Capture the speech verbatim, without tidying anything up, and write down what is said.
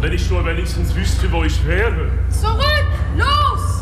Wenn ich nur wenigstens wüsste, wo ich wäre. Zurück! Los!